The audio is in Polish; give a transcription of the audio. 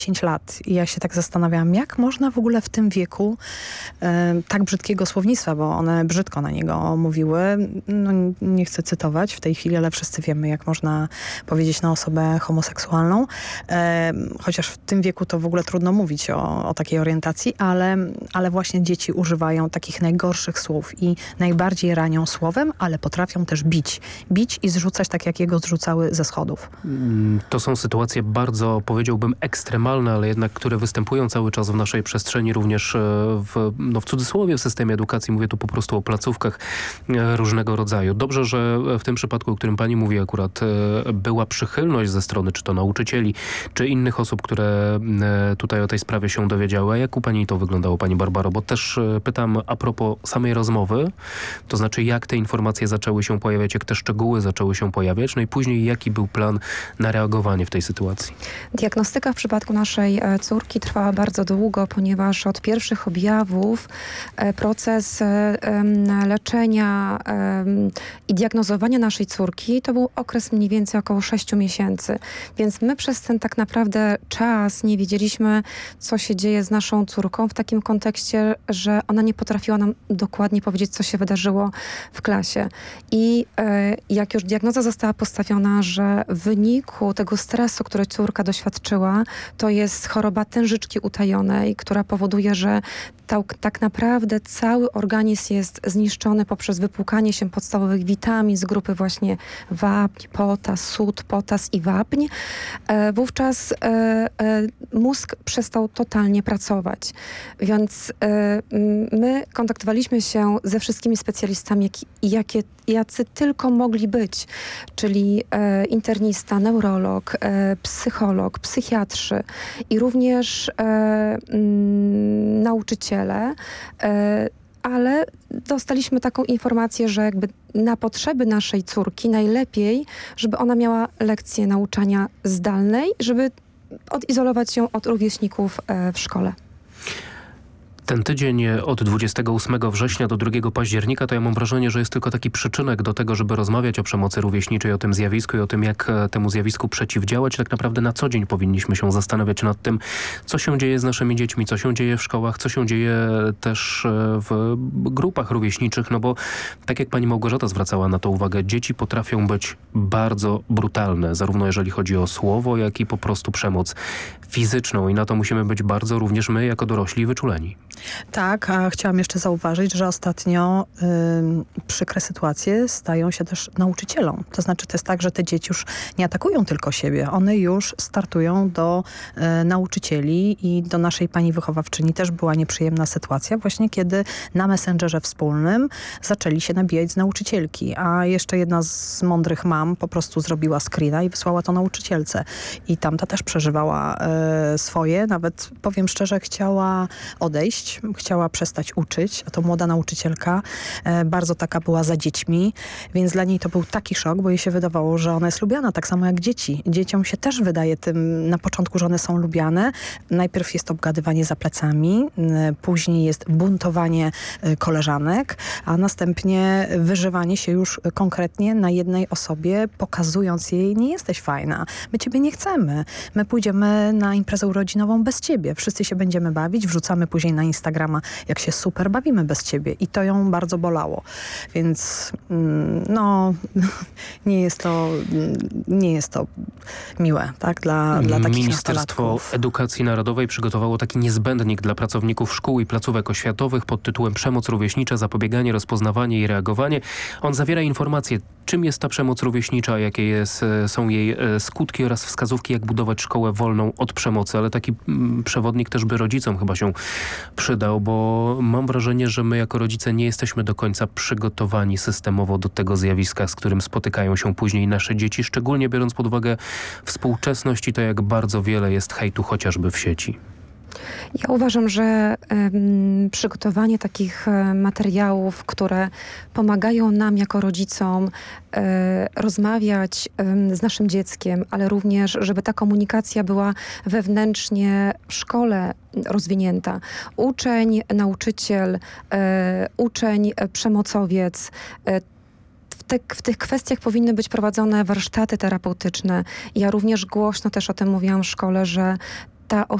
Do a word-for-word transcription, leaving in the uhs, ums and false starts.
dziesięć lat. I ja się tak zastanawiałam, jak można w ogóle w tym wieku e, tak brzydkiego słownictwa, bo one brzydko na niego mówiły. No, nie chcę cytować w tej chwili, ale wszyscy wiemy, jak można powiedzieć na osobę homoseksualną. E, chociaż w tym wieku to w ogóle trudno mówić o, o takiej orientacji, ale, ale właśnie dzieci używają takich najgorszych słów i najbardziej ranią słowem, ale potrafią też bić. Bić i zrzucać tak, jak jego zrzucały ze schodów. To są sytuacje bardzo, powiedziałbym, ekstremalne, ale jednak, które występują cały czas w naszej przestrzeni, również w, no w cudzysłowie w systemie edukacji, mówię tu po prostu o placówkach różnego rodzaju. Dobrze, że w tym przypadku, o którym pani mówi akurat, była przychylność ze strony czy to nauczycieli, czy innych osób, które tutaj o tej sprawie się dowiedziały. A jak u pani to wyglądało, pani Barbaro? Bo też pytam a propos samej rozmowy, to znaczy jak te informacje zaczęły się pojawiać, jak te szczegóły zaczęły się pojawiać, no i później jaki był plan na reagowanie w tej sytuacji? Diagnostyka w przypadku naszej córki trwała bardzo długo, ponieważ od pierwszych objawów proces leczenia i diagnozowania naszej córki to był okres mniej więcej około sześciu miesięcy. Więc my przez ten tak naprawdę czas nie wiedzieliśmy, co się dzieje z naszą córką w takim kontekście, że ona nie potrafiła nam dokładnie powiedzieć, co się wydarzyło w klasie. I jak już diagnoza została postawiona, że w wyniku tego stresu, który córka doświadczyła, to jest choroba tężyczki utajonej, która powoduje, że ta, tak naprawdę cały organizm jest zniszczony poprzez wypłukanie się podstawowych witamin z grupy właśnie wapń, potas, sód, potas i wapń. E, wówczas e, e, mózg przestał totalnie pracować. Więc e, my kontaktowaliśmy się ze wszystkimi specjalistami, jak, jakie, jacy tylko mogli być, czyli e, internista, neurolog, e, psycholog, psychiatrzy i również e, m, nauczyciele, e, ale dostaliśmy taką informację, że jakby na potrzeby naszej córki najlepiej, żeby ona miała lekcję nauczania zdalnej, żeby odizolować się od rówieśników e, w szkole. Ten tydzień od dwudziestego ósmego września do drugiego października to ja mam wrażenie, że jest tylko taki przyczynek do tego, żeby rozmawiać o przemocy rówieśniczej, o tym zjawisku i o tym, jak temu zjawisku przeciwdziałać. Tak naprawdę na co dzień powinniśmy się zastanawiać nad tym, co się dzieje z naszymi dziećmi, co się dzieje w szkołach, co się dzieje też w grupach rówieśniczych, no bo tak jak pani Małgorzata zwracała na to uwagę, dzieci potrafią być bardzo brutalne, zarówno jeżeli chodzi o słowo, jak i po prostu przemoc fizyczną i na to musimy być bardzo również my jako dorośli wyczuleni. Tak, a chciałam jeszcze zauważyć, że ostatnio y, przykre sytuacje stają się też nauczycielom. To znaczy to jest tak, że te dzieci już nie atakują tylko siebie. One już startują do y, nauczycieli i do naszej pani wychowawczyni też była nieprzyjemna sytuacja właśnie kiedy na Messengerze wspólnym zaczęli się nabijać z nauczycielki. A jeszcze jedna z mądrych mam po prostu zrobiła screena i wysłała to nauczycielce. I tamta też przeżywała y, swoje. Nawet powiem szczerze, chciała odejść. Chciała przestać uczyć, a to młoda nauczycielka, e, bardzo taka była za dziećmi, więc dla niej to był taki szok, bo jej się wydawało, że ona jest lubiana, tak samo jak dzieci. Dzieciom się też wydaje tym na początku, że one są lubiane. Najpierw jest obgadywanie za plecami, e, później jest buntowanie e, koleżanek, a następnie wyżywanie się już konkretnie na jednej osobie, pokazując jej, nie jesteś fajna, my ciebie nie chcemy, my pójdziemy na imprezę urodzinową bez ciebie, wszyscy się będziemy bawić, wrzucamy później na Instagrama, jak się super bawimy bez ciebie. I to ją bardzo bolało. Więc no, nie jest to, nie jest to miłe, tak, dla, dla takich Ministerstwo nastolatków. Edukacji Narodowej przygotowało taki niezbędnik dla pracowników szkół i placówek oświatowych pod tytułem Przemoc rówieśnicza, zapobieganie, rozpoznawanie i reagowanie. On zawiera informacje, czym jest ta przemoc rówieśnicza, jakie jest, są jej skutki oraz wskazówki, jak budować szkołę wolną od przemocy. Ale taki mm, przewodnik też by rodzicom chyba się przydał, bo mam wrażenie, że my jako rodzice nie jesteśmy do końca przygotowani systemowo do tego zjawiska, z którym spotykają się później nasze dzieci, szczególnie biorąc pod uwagę współczesność i to, jak bardzo wiele jest hejtu chociażby w sieci. Ja uważam, że um, przygotowanie takich um, materiałów, które pomagają nam jako rodzicom um, rozmawiać um, z naszym dzieckiem, ale również, żeby ta komunikacja była wewnętrznie w szkole rozwinięta. Uczeń, nauczyciel, um, uczeń, przemocowiec, um, W, te, w tych kwestiach powinny być prowadzone warsztaty terapeutyczne. Ja również głośno też o tym mówiłam w szkole, że ta